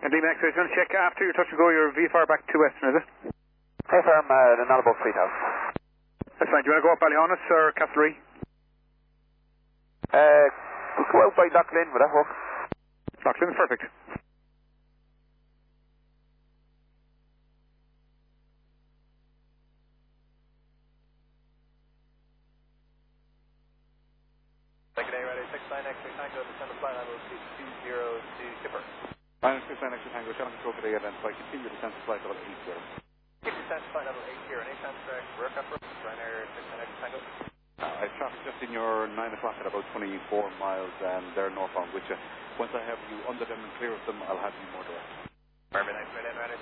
And Lima X-ray, going to check after your touch and go, your VFR back to Western, is it? Hey, firm, not above 3,000. That's fine. Do you want to go up Ballyhonus or Castlereagh? We'll go out by Docklin, would that work? Locklin's perfect. Second A, ready, 69 X-ray Tango, descend the flight level 220 to Skipper. Minus 69 X-ray Tango, channel control today, identify, continue descent to flight level 80. Keep descent to flight level 80, and A-Trans correct, Rourke upper, Ryanair 69 X-ray Tango. I have traffic just in your 9 o'clock at about 24 miles, and they're northbound with you. Once I have you under them and clear of them, I'll have you more direct. Urban X-ray, then ready.